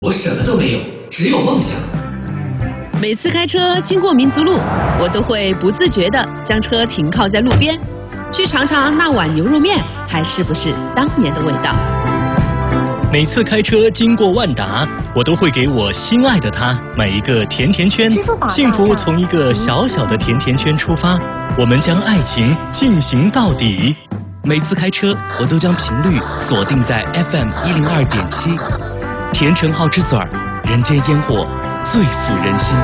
我什么都没有，只有梦想。 每次开车经过民族路，我都会不自觉地将车停靠在路边，去尝尝那碗牛肉面还是不是当年的味道。 每次开车经过万达，我都会给我心爱的他买一个甜甜圈。幸福从一个小小的甜甜圈出发，我们将爱情进行到底。每次开车，我都将频率锁定在 FM102.7，甜橙号之嘴儿，人间烟火最抚人心。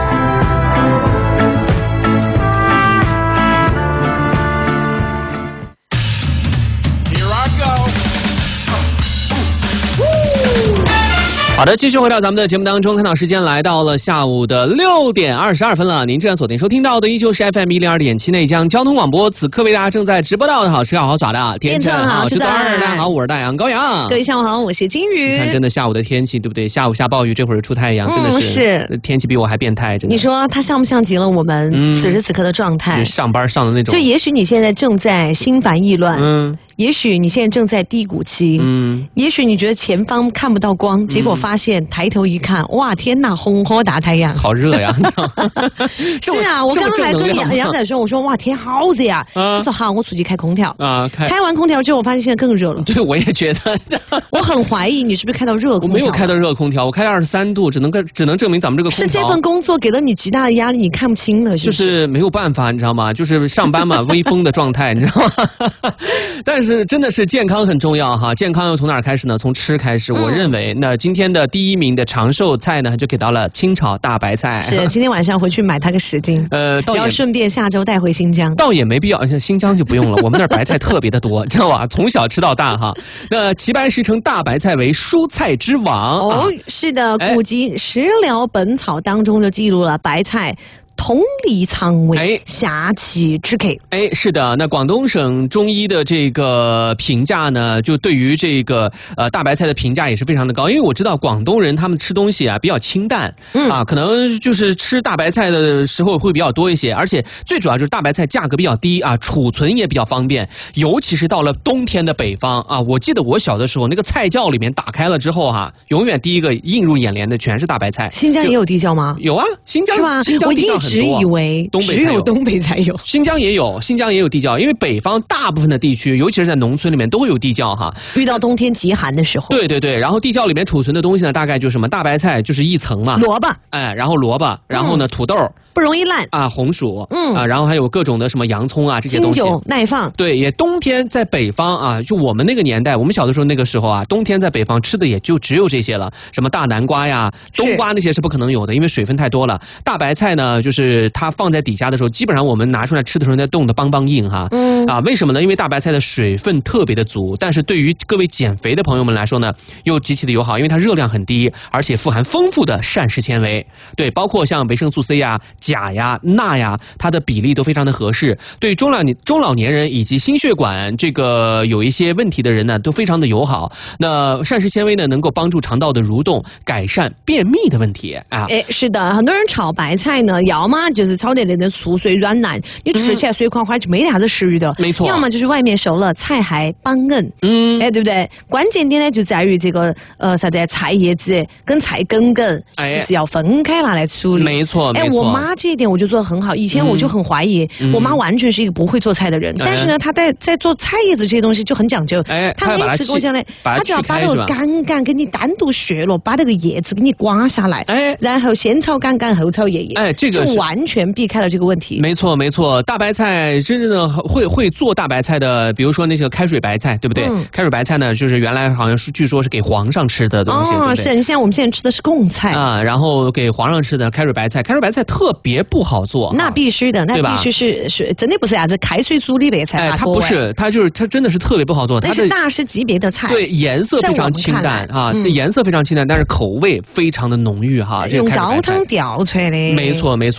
好的，继续回到咱们的节目当中，看到时间来到了下午的6点22分了。您正在锁定收听到的依旧是 FM102.7内江交通广播，此刻为大家正在直播到的好吃好好耍的天成好吃的大家好，我是大洋高阳。 各位下午好，我是金鱼。 你看，真的下午的天气对不对？下午下暴雨，这会儿出太阳，真的是天气比我还变态。真的， 你说它像不像极了我们此时此刻的状态？ 上班上的那种。 就也许你现在正在心烦意乱，也许你现在正在低谷期，也许你觉得前方看不到光，结果发现抬头一看，哇，天哪，红火大太阳， 好热呀！ 是啊，我刚刚还跟杨仔说，我说哇，天好热呀！他说好，我出去开空调啊，开完空调之后，我发现现在更热了。 对，我也觉得， 我很怀疑你是不是开到热空调？ 我没有开到热空调，我开到23度，只能证明咱们这个空调是这份工作给了你极大的压力，你看不清了， 就是没有办法，你知道吗？就是上班嘛，微风的状态，你知道吗？但是真的是健康很重要哈，健康又从哪儿开始呢？从吃开始。我认为，那今天的第1名的长寿菜呢，就给到了清炒大白菜。 是，今天晚上回去买它个10斤，然后顺便下周带回新疆。 倒也没必要，新疆就不用了，我们那儿白菜特别的多，知道吧？从小吃到大哈。那齐白石称大白菜为蔬菜之王。 哦，是的，古籍《食疗本草》当中就记录了白菜通利肠胃，下气止咳。 是的，那广东省中医的这个评价呢，就对于这个大白菜的评价也是非常的高，因为我知道广东人他们吃东西啊比较清淡，可能就是吃大白菜的时候会比较多一些，而且最主要就是大白菜价格比较低啊，储存也比较方便，尤其是到了冬天的北方啊，我记得我小的时候那个菜窖里面打开了之后哈，永远第一个映入眼帘的全是大白菜。 新疆也有地窖吗？ 有啊，新疆是吧？ 新疆地窖很多。 我一直以为只有东北才有， 新疆也有地窖，因为北方大部分的地区，尤其是在农村里面都会有地窖哈。 遇到冬天极寒的时候， 对，然后地窖里面储存的东西呢，大概就是什么大白菜，就是一层嘛， 萝卜， 然后萝卜，然后呢土豆不容易烂啊，红薯，然后还有各种的什么洋葱啊这些东西， 经久耐放。 对，也冬天在北方啊，就我们那个年代，我们小的时候那个时候啊，冬天在北方吃的也就只有这些了，什么大南瓜呀、冬瓜那些是不可能有的，因为水分太多了。大白菜呢，就是它放在底下的时候，基本上我们拿出来吃的时候，那冻得邦邦硬哈。为什么呢？因为大白菜的水分特别的足，但是对于各位减肥的朋友们来说呢，又极其的友好，因为它热量很低，而且富含丰富的膳食纤维。对，包括像维生素 C 呀、钾呀、钠呀，它的比例都非常的合适。对中老年人以及心血管这个有一些问题的人呢，都非常的友好。那膳食纤维呢，能够帮助肠道的蠕动，改善便秘的问题啊。 是的，很多人炒白菜呢，要么就是炒的那种粗碎软烂，你吃起来水垮垮就没啥子食欲的， 没错。 要么就是外面熟了，菜还邦硬，对不对？关键点呢就在于这个啥子菜叶子跟菜根其实要分开拿来处理。 没错。 我妈这一点我就做得很好。以前我就很怀疑，我妈完全是一个不会做菜的人，但是呢，她在做菜叶子这些东西就很讲究。她每次跟我讲呢，她只要把那个杆给你单独削了，把那个叶子给你刮下来，然后先炒杆后炒叶叶， 这个就完全避开了这个问题。 没错，大白菜真正的会做大白菜的，比如说那个开水白菜，对不对？开水白菜呢，就是原来好像是据说是给皇上吃的东西，对不对？ 是，像我们现在吃的是贡菜啊，然后给皇上吃的开水白菜特别不好做， 那必须的，那必须是真的不是啥子开水煮的白菜， 它不是，它真的是特别不好做， 那是大师级别的菜， 对，颜色非常清淡啊，颜色非常清淡，但是口味非常的浓郁哈， 用高汤调出来的， 没错，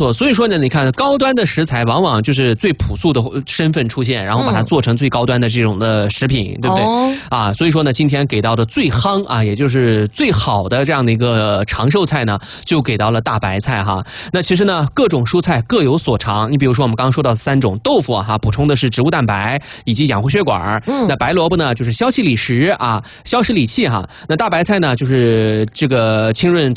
错。所以说呢，你看高端的食材往往就是最朴素的身份出现，然后把它做成最高端的这种的食品，对不对？啊，所以说呢，今天给到的最夯啊，也就是最好的这样的一个长寿菜呢，就给到了大白菜哈。那其实呢，各种蔬菜各有所长。你比如说我们刚刚说到的3种豆腐哈，补充的是植物蛋白以及养护血管。那白萝卜呢，就是消气理实啊，消食理气哈。那大白菜呢，就是这个清润